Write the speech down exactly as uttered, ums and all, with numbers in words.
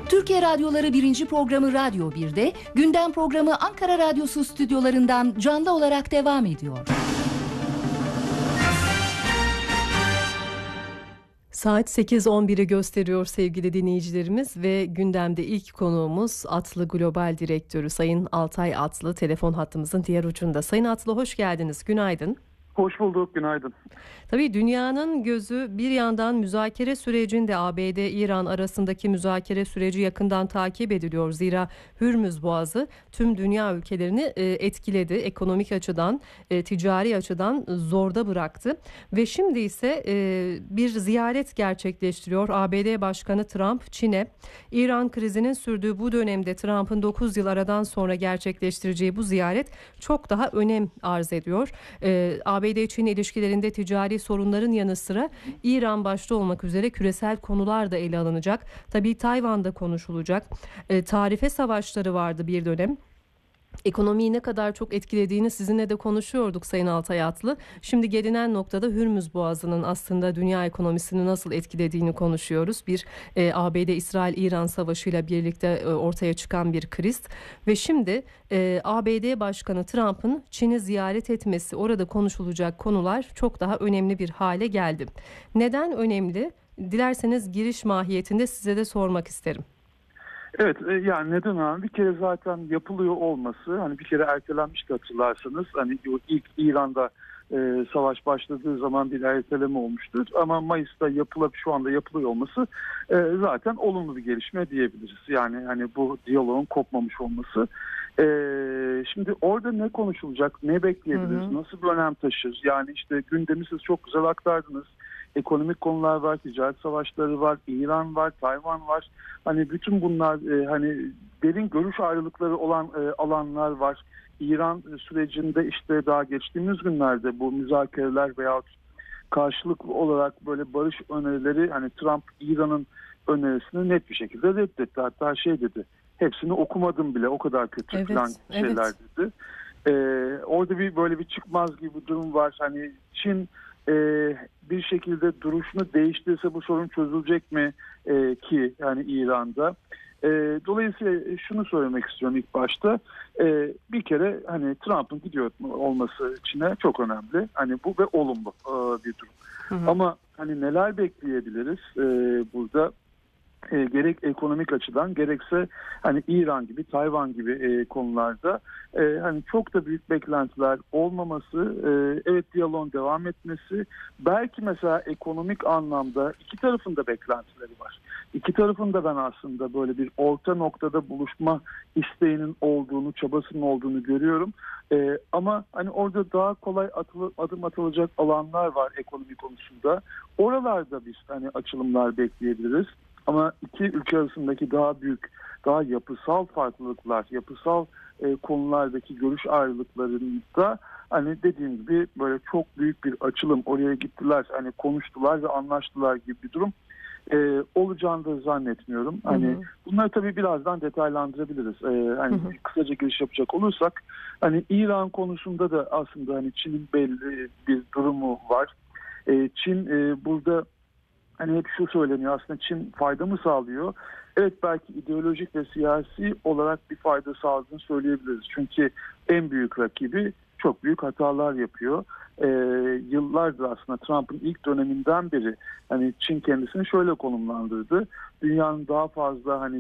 Türkiye Radyoları birinci programı Radyo bir'de, gündem programı Ankara Radyosu stüdyolarından canlı olarak devam ediyor. Saat sekiz on biri gösteriyor sevgili dinleyicilerimiz ve gündemde ilk konuğumuz Atlı Global Direktörü Sayın Altay Atlı telefon hattımızın diğer ucunda. Sayın Atlı, hoş geldiniz, günaydın. Hoş bulduk, günaydın. Tabii dünyanın gözü bir yandan müzakere sürecinde A B D-İran arasındaki müzakere süreci yakından takip ediliyor. Zira Hürmüz Boğazı tüm dünya ülkelerini etkiledi. Ekonomik açıdan, ticari açıdan zorda bıraktı. Ve şimdi ise bir ziyaret gerçekleştiriyor A B D Başkanı Trump Çin'e. İran krizinin sürdüğü bu dönemde Trump'ın dokuz yıl aradan sonra gerçekleştireceği bu ziyaret çok daha önem arz ediyor. A B D-Çin ilişkilerinde ticari sorunların yanı sıra İran başta olmak üzere küresel konular da ele alınacak. Tabii Tayvan'da konuşulacak. E, tarife savaşları vardı bir dönem. Ekonomiyi ne kadar çok etkilediğini sizinle de konuşuyorduk Sayın Altay Atlı. Şimdi gelinen noktada Hürmüz Boğazı'nın aslında dünya ekonomisini nasıl etkilediğini konuşuyoruz. Bir e, A B D-İsrail-İran savaşıyla birlikte e, ortaya çıkan bir kriz. Ve şimdi e, A B D Başkanı Trump'ın Çin'i ziyaret etmesi, orada konuşulacak konular çok daha önemli bir hale geldi. Neden önemli? Dilerseniz giriş mahiyetinde size de sormak isterim. Evet, yani neden abi? Bir kere zaten yapılıyor olması, hani bir kere ertelenmişti hatırlarsanız. Hani ilk İran'da e, savaş başladığı zaman bir erteleme olmuştur. Ama Mayıs'ta yapılıp şu anda yapılıyor olması e, zaten olumlu bir gelişme diyebiliriz. Yani hani bu diyaloğun kopmamış olması. E, şimdi orada ne konuşulacak, ne bekleyebiliriz, hı hı. nasıl bir önem taşır? Yani işte gündemi siz çok güzel aktardınız. Ekonomik konular var, ticaret savaşları var, İran var, Tayvan var. Hani bütün bunlar e, hani derin görüş ayrılıkları olan e, alanlar var. İran sürecinde işte daha geçtiğimiz günlerde bu müzakereler veyahut karşılıklı olarak böyle barış önerileri, hani Trump İran'ın önerisini net bir şekilde reddetti. Hatta şey dedi, hepsini okumadım bile, o kadar kötü evet, falan şeyler evet. dedi. Ee, orada bir böyle bir çıkmaz gibi bir durum var. Hani Çin Ee, bir şekilde duruşunu değiştirirse bu sorun çözülecek mi ee, ki yani İran'da. Ee, dolayısıyla şunu söylemek istiyorum ilk başta. Ee, bir kere hani Trump'ın gidiyor olması Çin'e çok önemli. Hani bu ve olumlu e, bir durum. Hı hı. Ama hani neler bekleyebiliriz ee, burada? E, gerek ekonomik açıdan gerekse hani İran gibi, Tayvan gibi e, konularda e, hani çok da büyük beklentiler olmaması, e, evet diyaloğun devam etmesi, belki mesela ekonomik anlamda iki tarafın da beklentileri var. İki tarafın da ben aslında böyle bir orta noktada buluşma isteğinin olduğunu, çabasının olduğunu görüyorum. E, ama hani orada daha kolay atılı, adım atılacak alanlar var ekonomi konusunda. Oralarda biz hani açılımlar bekleyebiliriz. Ama iki ülke arasındaki daha büyük, daha yapısal farklılıklar, yapısal e, konulardaki görüş ayrılıklarında hani dediğim gibi böyle çok büyük bir açılım, oraya gittiler, hani konuştular ve anlaştılar gibi bir durum e, olacağını da zannetmiyorum. Hani hı hı. bunları tabii birazdan detaylandırabiliriz. E, hani hı hı. kısaca giriş yapacak olursak, hani İran konusunda da aslında hani Çin'in belli bir durumu var. E, Çin e, burada hani hep şu söyleniyor, aslında Çin fayda mı sağlıyor? Evet, belki ideolojik ve siyasi olarak bir fayda sağladığını söyleyebiliriz. Çünkü en büyük rakibi çok büyük hatalar yapıyor. Ee, yıllardır aslında Trump'ın ilk döneminden beri hani Çin kendisini şöyle konumlandırdı. Dünyanın daha fazla hani